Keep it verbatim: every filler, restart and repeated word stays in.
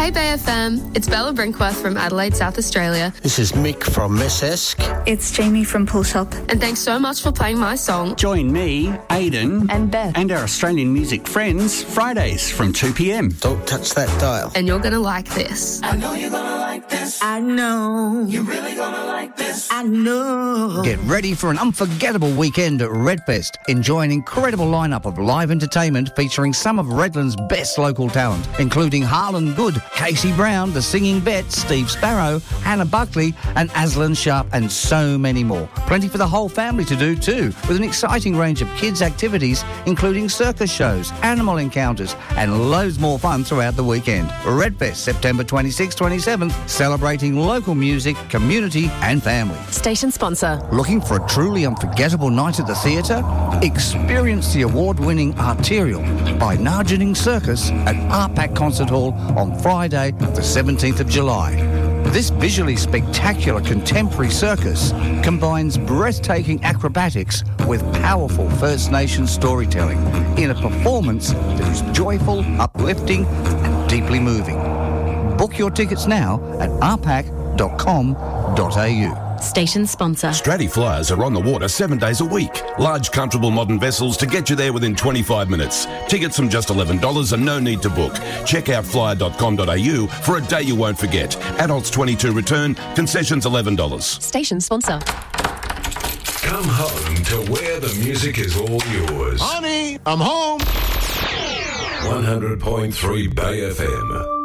Hey Bay F M, it's Bella Brinkworth from Adelaide, South Australia. This is Mick from Miss Esk. It's Jamie from Pull Shop. And thanks so much for playing my song. Join me, Aidan, and Beth, and our Australian music friends Fridays from two p.m. Don't touch that dial. And you're going to like this. I know you're going to like this. I know. You're really going to like this. I know. Get ready for an unforgettable weekend at Redfest. Enjoy an incredible lineup of live entertainment featuring some of Redland's best local talent, including Harlan Good, Casey Brown, The Singing Vet, Steve Sparrow, Hannah Buckley, and Aslan Sharp, and so many more. Plenty for the whole family to do too, with an exciting range of kids' activities, including circus shows, animal encounters, and loads more fun throughout the weekend. Redfest, September twenty-sixth, twenty-seventh, celebrating local music, community, and family. Station sponsor. Looking for a truly unforgettable night at the theatre? Experience the award-winning Arterial by Nargening Circus at R PAC Concert Hall on Friday, the seventeenth of July. This visually spectacular contemporary circus combines breathtaking acrobatics with powerful First Nations storytelling in a performance that is joyful, uplifting, and deeply moving. Book your tickets now at r pac dot com dot a u. Station sponsor. Stratty Flyers are on the water seven days a week. Large, comfortable modern vessels to get you there within twenty-five minutes. Tickets from just eleven dollars and no need to book. Check out flyer dot com dot a u for a day you won't forget. Adults twenty-two return, concessions eleven dollars. Station sponsor. Come home to where the music is all yours. Honey, I'm home. one hundred point three Bay F M.